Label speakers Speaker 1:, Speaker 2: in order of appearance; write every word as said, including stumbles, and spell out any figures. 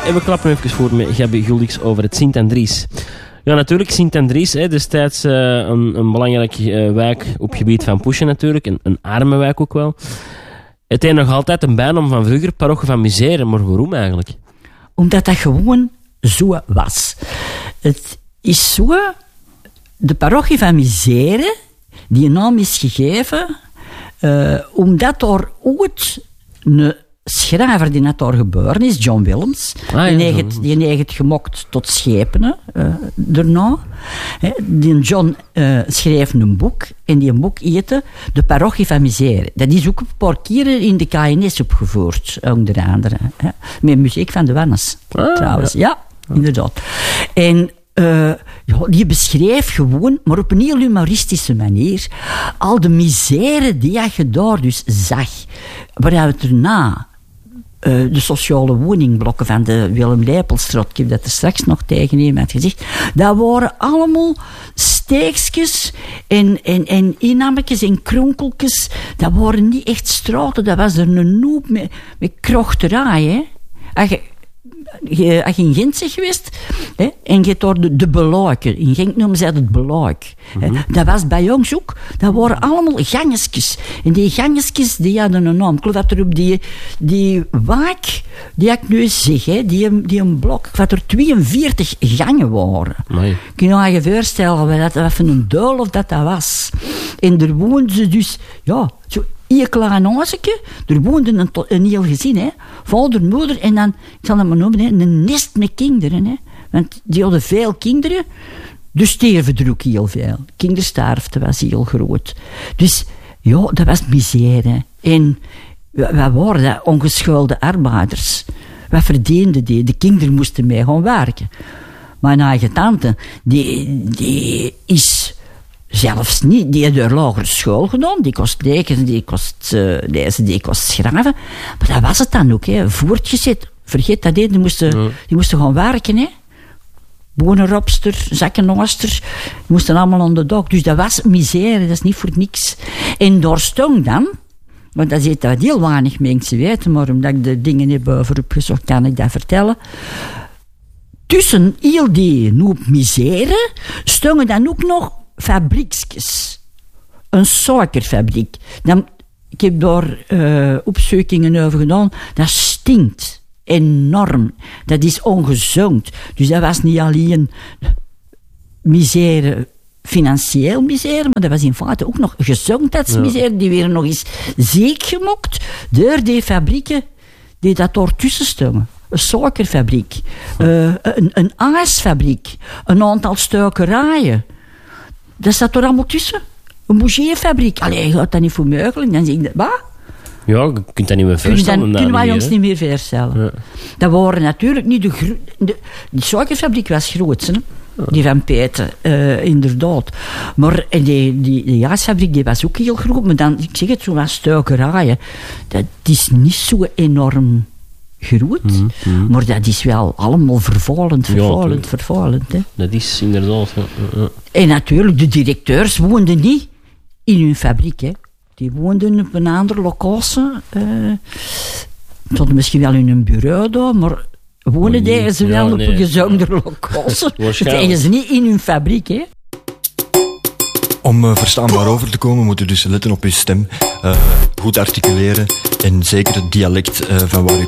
Speaker 1: En we klappen even voor met Gabi Guldix over het Sint-Andries. Ja, natuurlijk, Sint-Andries, hè, destijds uh, een, een belangrijke uh, wijk op het gebied van Poesje natuurlijk. Een, een arme wijk ook wel. Het heeft nog altijd een bijnaam van vroeger, parochie van misère. Maar waarom eigenlijk?
Speaker 2: Omdat dat gewoon zo was. Het is zo... De parochie van misère, die naam is gegeven... Uh, omdat er ooit een schrijver die net daar geboren is, John Willems, ah, ja, die, heeft het, die heeft het gemokt tot schepenen uh, daarna. He, die John uh, schreef een boek en die boek heette De Parochie van Misère. Dat is ook een paar keren in de K N S opgevoerd, onder andere. He, met muziek van de Wannes, ah, trouwens. Ja, ja, inderdaad. En Uh, ja, die beschreef gewoon, maar op een heel humoristische manier, al de misère die je daar dus zag. Waaruit erna uh, de sociale woningblokken van de Willem Lijpelstraat, ik heb dat er straks nog tegen iemand gezegd, dat waren allemaal steekjes en, en, en inammetjes en kronkeltjes. Dat waren niet echt straten, dat was er een noep met, met krochterij, hè. Als je, als je in Gent bent geweest, hè, en je hebt daar de, de beluiken. In Gent noemen ze dat het beluik. Mm-hmm. Dat was bij ons ook. Dat waren allemaal gangetjes. En die gangetjes, die hadden een naam. Ik geloof dat er op die, die wijk, die ik nu zeg, hè, die, die een blok, dat er tweeënveertig gangen waren. Nee. Kun je je voorstellen wat dat voor een duil of dat dat was. En daar woonden ze dus, ja, zo een klein huisje, er woonde een, een heel gezin, hè. Vader, moeder en dan, ik zal het maar noemen, hè, een nest met kinderen. Hè. Want die hadden veel kinderen, dus sterven er ook heel veel. Kindersterfte was heel groot. Dus ja, dat was misère. En wat waren dat? Ongeschoolde arbeiders. Wat verdienden die? De kinderen moesten mee gaan werken. Mijn eigen tante, die, die is... Zelfs niet, die had een lagere school gedaan, die kost lezen, die kost uh, lezen, die kost schrijven. Maar dat was het dan ook, hè. Voortgezet. Vergeet dat, hè. Die moesten, ja. die moesten gaan werken, hè. Bonenropster, zakkenooster, die moesten allemaal aan de dag. Dus dat was misère, dat is niet voor niks. En daar stond dan, want dat is dat heel weinig mensen weten, maar omdat ik de dingen heb bovenop gezocht, kan ik dat vertellen. Tussen heel die noep misère stonden dan ook nog fabriekjes. Een suikerfabriek. Dan, ik heb daar uh, opzoekingen over gedaan. Dat stinkt enorm. Dat is ongezond. Dus dat was niet alleen misère, financieel misère, maar dat was in feite ook nog gezondheidsmisère. Ja. Die werden nog eens ziek gemokt door die fabrieken die dat daar tussen stonden. Een suikerfabriek, uh, een, een ijsfabriek, een aantal stukerijen. Dat staat er allemaal tussen. Een bougetfabriek. Allee, gaat dat niet voor mogelijk? Dan zeg ik, wat?
Speaker 1: Ja, je kunt dat niet meer voorstellen.
Speaker 2: Dan kunnen wij ons niet meer voorstellen. Ja. Dat waren natuurlijk niet de... Gro- de die suikerfabriek was groot, hè? Ja. Die van Peter, uh, inderdaad. Maar en die, die, die jaasfabriek die was ook heel groot. Maar dan, ik zeg het, zo'n stuikerijen. Dat is niet zo enorm groot. Mm-hmm. Maar dat is wel allemaal vervuilend, vervuilend, ja, vervuilend. Hè.
Speaker 1: Dat is inderdaad... Ja, ja.
Speaker 2: En natuurlijk, de directeurs woonden niet in hun fabriek. Hè. Die woonden op een andere locatie. Uh, tot misschien wel in een bureau daar, maar wonen deden ze wel ja, op nee. een gezonde locatie. Dat deden ze niet in hun fabriek. Hè.
Speaker 3: Om uh, verstaanbaar over te komen, moet u dus letten op uw stem. Uh, goed articuleren en zeker het dialect uh, van waar u